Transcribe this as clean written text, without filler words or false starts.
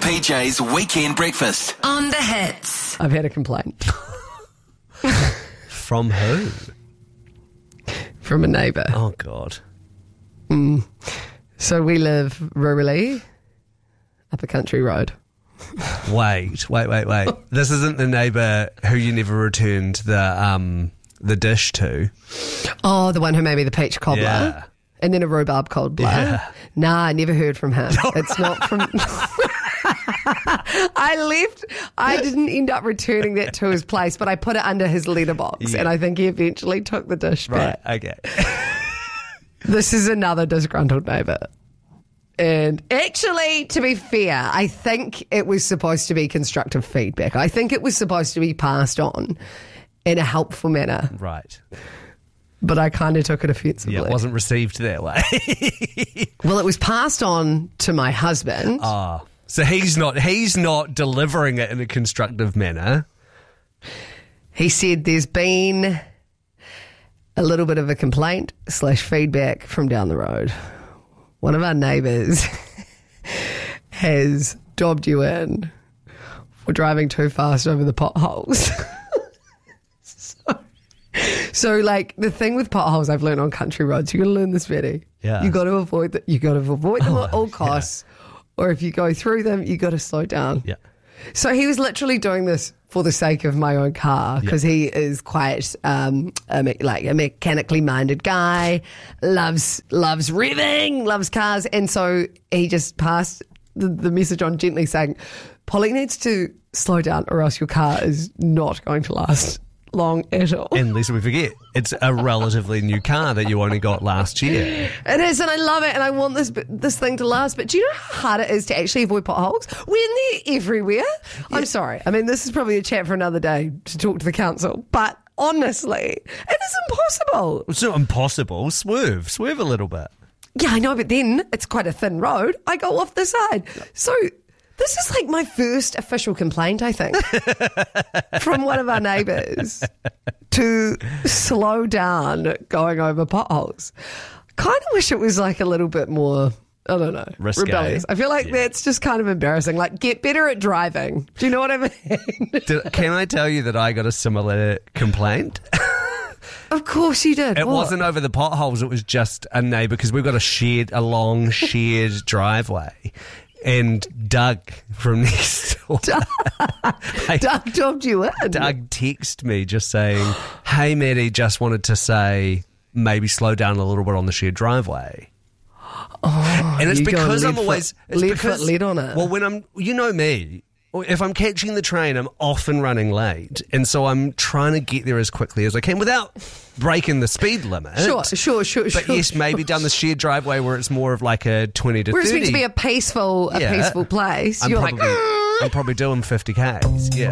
PJ's Weekend Breakfast. On the hits. I've had a complaint From who? from a neighbour. Oh, God. So we live rurally up a country road. Wait. This isn't the neighbour who you never returned the dish to. Oh, the one who made me the peach cobbler. Yeah. And then a rhubarb cobbler. Yeah. Nah, I never heard from him. It's not from... I didn't end up returning that to his place, but I put it under his letterbox, and I think he eventually took the dish back. Right, okay. This is another disgruntled neighbour. And actually, to be fair, I think it was supposed to be constructive feedback. I think it was supposed to be passed on in a helpful manner. Right. But I kind of took it offensively. Yeah, it wasn't received that way. Well, it was passed on to my husband. Ah. So he's not delivering it in a constructive manner. He said there's been a little bit of a complaint / feedback from down the road. One of our neighbours has dobbed you in for driving too fast over the potholes. So, like, the thing with potholes I've learned on country roads, you got to learn this, Betty. Yeah. You got to avoid them at all costs. Yeah. Or if you go through them, you got to slow down. Yeah. So he was literally doing this for the sake of my own car because he is quite a mechanically minded guy, loves revving, loves cars. And so he just passed the message on gently saying, Polly needs to slow down or else your car is not going to last long at all. And lest we forget, it's a relatively new car that you only got last year. It is, and I love it, and I want this thing to last. But do you know how hard it is to actually avoid potholes when they're everywhere? Yeah. I'm sorry. I mean, this is probably a chat for another day to talk to the council, but honestly, it is impossible. It's not impossible. Swerve a little bit. Yeah, I know, but then it's quite a thin road. I go off the side. So this is like my first official complaint, I think, from one of our neighbours to slow down going over potholes. Kind of wish it was like a little bit more, I don't know, risque. Rebellious. I feel like that's just kind of embarrassing. Like, get better at driving. Do you know what I mean? Can I tell you that I got a similar complaint? Of course you did. It wasn't over the potholes. It was just a neighbour because we've got a long shared driveway. And Doug from next door. Doug dobbed you in. Doug texted me just saying, hey, Maddie, just wanted to say maybe slow down a little bit on the shared driveway. Oh, and it's because I'm always... Lead foot lead on it. Well, when I'm... You know me. If I'm catching the train, I'm often running late. And so I'm trying to get there as quickly as I can without breaking the speed limit. Sure. But yes, maybe down the shared driveway where it's more of like a 20 to 30. Where it's meant to be a peaceful place. I'm You're probably doing 50 Ks. Yeah.